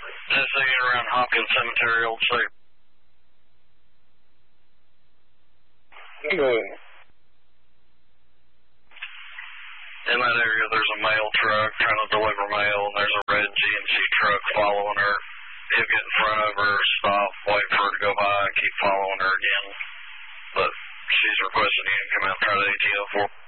Just hanging around Hopkins Cemetery, Old Safe. Good. In that area, there's a mail truck trying to deliver mail, and there's a red GMC truck following her. He'll get in front of her, stop, wait for her to go by, and keep following her again. But she's requesting you to come out and try to ATO for her.